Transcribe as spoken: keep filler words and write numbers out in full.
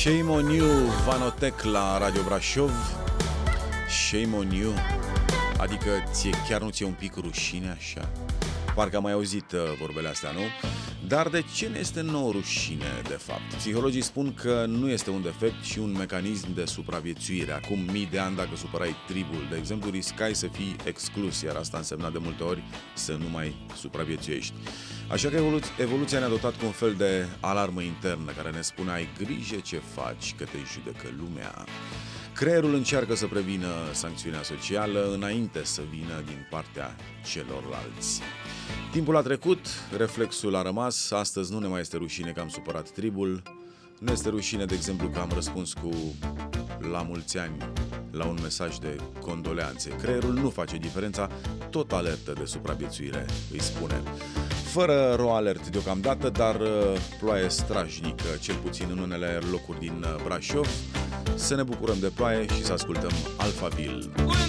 Shame on you, Vanotec la Radio Brașov. Shame on you. Adică ție chiar nu ți-e un pic rușine așa? Parcă am mai auzit uh, vorbele astea, nu? Dar de ce ne este nouă rușine, de fapt? Psihologii spun că nu este un defect, ci un mecanism de supraviețuire. Acum mii de ani, dacă supărai tribul, de exemplu, riscai să fii exclus, iar asta însemna de multe ori să nu mai supraviețuiești. Așa că evolu- evoluția ne-a dotat cu un fel de alarmă internă care ne spune: ai grijă ce faci, că te judecă lumea. Creierul încearcă să prevină sancțiunea socială înainte să vină din partea celorlalți. Timpul a trecut, reflexul a rămas, astăzi nu ne mai este rușine că am supărat tribul, ne este rușine, de exemplu, că am răspuns cu la mulți ani la un mesaj de condoleanțe. Creierul nu face diferența, tot alertă de supraviețuire, îi spune. Fără ro alert deocamdată, dar ploaie strajnică, cel puțin în unele locuri din Brașov. Să ne bucurăm de ploaie și să ascultăm Alphaville.